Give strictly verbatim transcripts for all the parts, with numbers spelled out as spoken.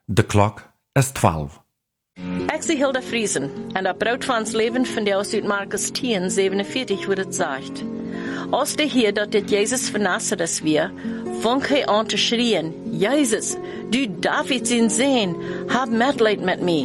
De klok is twaalf. Ik zie Hilda Friesen en dat brood van ons leven van jou uit Markus tien, zevenenveertig, hoe het zegt. Als de Heer dat dit Jezus van Nazareth weer, vong hij aan te schreeuwen, Jezus, du David zijn Zoon, hab medleid met mij.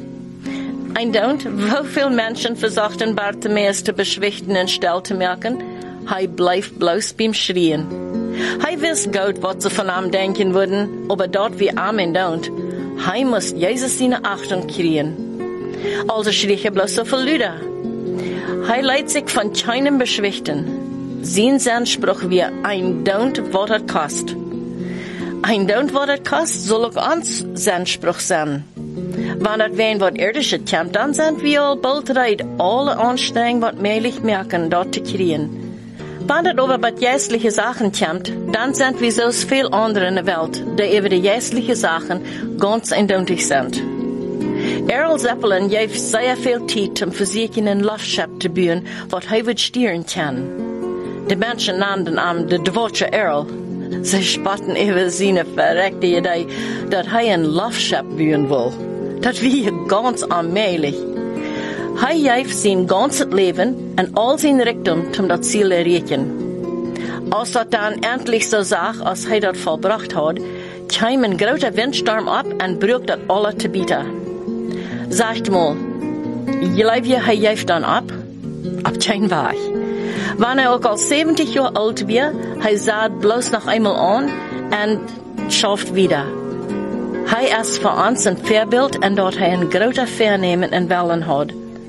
En don't, hoeveel mensen verzochten Bartimaeus te beschwichten en stil te maken, hij blijft bloos beim schreeuwen. Hij wist goed wat ze van hem denken würden, aber dort wie Amen don't. Hij moest Jezus zijn Achtung kriegen. Also schrie hij bloß so viel Lüder. Hij leidt zich van keinem beschwichten. Zijn Zensspruch wie ein don't wat het kost. Ein don't wat het kost, soll ook ons Zensspruch zijn. Wanneer het ween wat irdische komt, dan zijn we al bald bereit, alle Anstrengungen wat möglich merken, dort te kriegen. Wanneer het over wat geistliche Sachen kommt, dann sind wir so viel andere in der Welt, die über die geistliche Sachen ganz eindeutig sind. Errol Zeppelin geeft sehr viel Zeit, um für sich einen Luftschip zu bauen, was er wird steuern kann. Die Menschen nannten ihn de Dvoce Errol. Sie spotten über seine verreckte Idee, dass er ein Luftschip bauen will. Das wäre ganz allmählich. Hij geeft zijn ganzes Leben en al zijn Richtung um dat Ziel te erreichen. Als dat dan endlich so sagt, als hij dat volbracht hat, kwam een grote windstorm op en brak dat alle te bieten. Sagt mal, geloof je hij geeft dan op? Op geen weg. Wanneer hij ook al zeventig jaar oud weer, hij zaad bloos nog eenmaal aan en schafft wieder. Hij is voor ons een voorbeeld en dat hij een grote vernemen en willen had.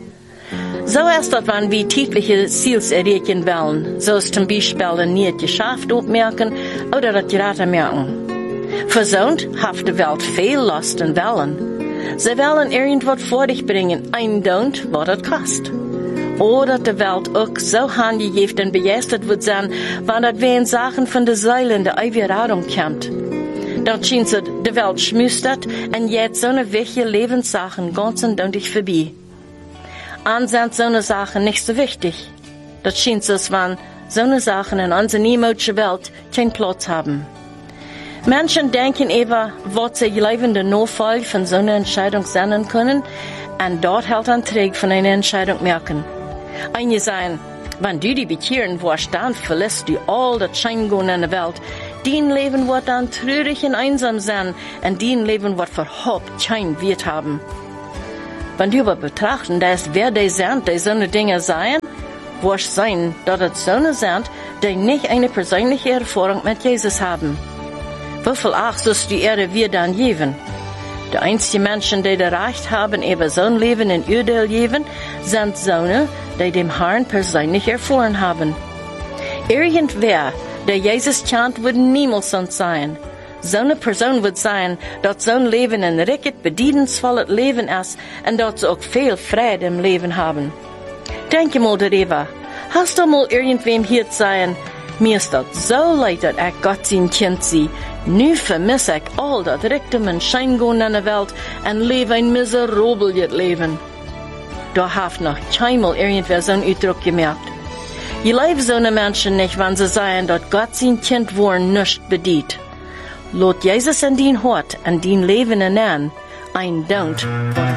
So ist das, wenn wir tägliche Ziels erreichen wollen, so ist zum Beispiel ein neues Geschäft aufmerken oder das Geraten merken. Versont hat die Welt viel Lust und Wellen. Sie wollen irgendwas vor dich bringen, ein Don't, was das kostet. Oder die Welt auch so handgegeben und begeistert wird sein, wenn das wen Sachen von der Seele in der Eiverradung kommt. Dann schien sie, die Welt schmüstert und jetzt so eine wichtige Lebenssachen ganz und deutlich vorbei. An sind so eine Sachen nicht so wichtig. Das scheint so, wenn so eine Sachen in unserer niemöglichen Welt keinen Platz haben. Menschen denken über, was sie lebende Nachfolge von so einer Entscheidung sein können, und dort hält ein Träg von einer Entscheidung merken. Einige sagen, wenn du die bekehren wirst, dann verlässt du all das Scheingehen in der Welt. Dein Leben wird dann traurig und einsam sein, und dein Leben wird überhaupt keinen Wert haben. Wenn du aber betrachten, dass wer die sind, die so eine Dinge sein, wirst sein, dass es so eine sind, die nicht eine persönliche Erfahrung mit Jesus haben. Wieviel Acht sollst du ihre wir dann geben? Die einzigen Menschen, die das Recht haben, über so ein Leben in Urteil geben, sind solche, die dem Herrn persönlich erfahren haben. Irgendwer, der Jesus kennt, wird niemals so sein. So eine Person wird sein, dass so ein Leben ein richtig bedienungsvolles Leben ist und dass sie auch viel Freude im Leben haben. Denke mal darüber. Hast du mal irgendwem hier zu sagen, mir ist das so leid, dass ich Gott sein Kind sei. Nu vermisse ich all das Richtung und Scheingehen in der Welt und lebe ein miserables Leben. Da hat noch keinmal irgendwer so einen Ausdruck gemerkt. Je leben so eine Menschen nicht, wenn sie sagen, dass Gott sein Kind worden nicht bedient. Lot Jesus in dein Hort en dein Leben ernähren, ein Don't.